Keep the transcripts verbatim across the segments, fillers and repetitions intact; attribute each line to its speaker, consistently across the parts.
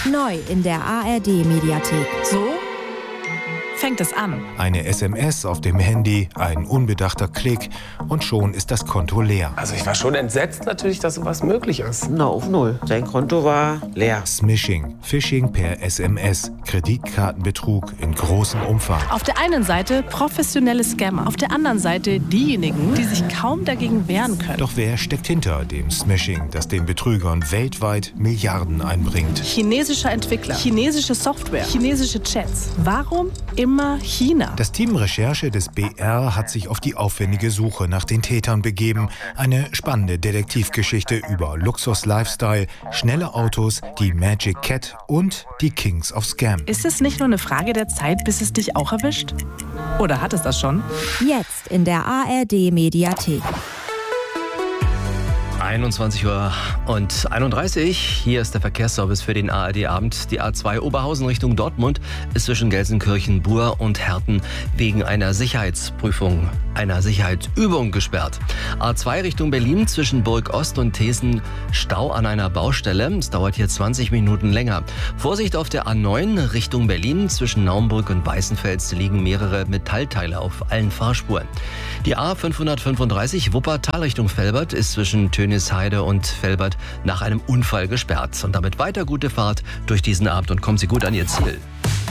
Speaker 1: Neu in der A R D-Mediathek.
Speaker 2: So fängt es an.
Speaker 3: Eine S M S auf dem Handy, ein unbedachter Klick und schon ist das Konto leer.
Speaker 4: Also ich war schon entsetzt natürlich, dass sowas möglich ist.
Speaker 5: Na, auf null. Sein Konto war leer.
Speaker 3: Smishing, Phishing per S M S, Kreditkartenbetrug in großem Umfang.
Speaker 2: Auf der einen Seite professionelle Scammer, auf der anderen Seite diejenigen, die sich kaum dagegen wehren können.
Speaker 3: Doch wer steckt hinter dem Smishing, das den Betrügern weltweit Milliarden einbringt?
Speaker 2: Chinesischer Entwickler, chinesische Software, chinesische Chats. Warum immer China?
Speaker 3: Das Team Recherche des B R hat sich auf die aufwendige Suche nach den Tätern begeben. Eine spannende Detektivgeschichte über Luxus-Lifestyle, schnelle Autos, die Magic Cat und die Kings of Scam.
Speaker 2: Ist es nicht nur eine Frage der Zeit, bis es dich auch erwischt? Oder hat es das schon?
Speaker 1: Jetzt in der A R D-Mediathek.
Speaker 6: einundzwanzig Uhr und einunddreißig. Hier ist der Verkehrsservice für den A R D-Abend. Die A zwei Oberhausen Richtung Dortmund ist zwischen Gelsenkirchen, Buhr und Herten wegen einer Sicherheitsprüfung, einer Sicherheitsübung gesperrt. A zwei Richtung Berlin zwischen Burg Ost und Thesen Stau an einer Baustelle. Es dauert hier zwanzig Minuten länger. Vorsicht auf der A neun Richtung Berlin zwischen Naumburg und Weißenfels liegen mehrere Metallteile auf allen Fahrspuren. Die A fünfhundertfünfunddreißig Wuppertal Richtung Velbert ist zwischen Tönisheide und Velbert nach einem Unfall gesperrt. Und damit weiter gute Fahrt durch diesen Abend und kommen Sie gut an Ihr Ziel.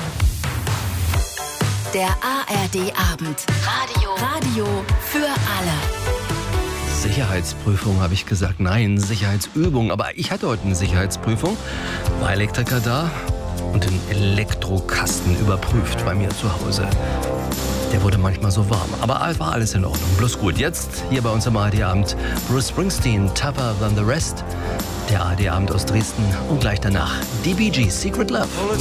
Speaker 7: Der A R D-Abend. Radio. Radio für alle.
Speaker 6: Sicherheitsprüfung, habe ich gesagt. Nein, Sicherheitsübung. Aber ich hatte heute eine Sicherheitsprüfung. War Elektriker da und den Elektrokasten überprüft bei mir zu Hause. Der wurde manchmal so warm, aber war alles in Ordnung. Bloß gut, jetzt hier bei uns im A R D-Abend Bruce Springsteen, Tougher Than the Rest. Der A R D-Abend aus Dresden und gleich danach die Bee Gees, Secret Love.